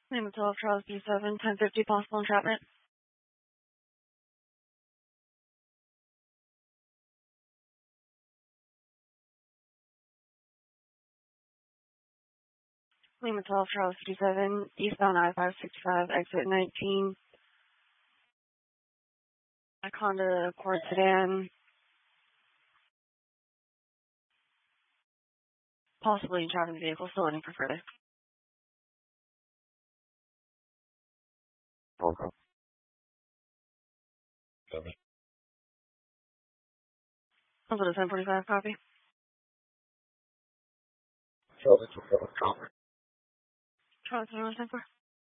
Name of 12, Charles D7, 1050, possible entrapment. Lima 12, Charles D7, eastbound I-565, exit 19. Honda Accord sedan, possibly driving the vehicle, still waiting for further. Okay. 7. I'll go to 1045 copy. Charlie 27, copy. Charlie 10 4.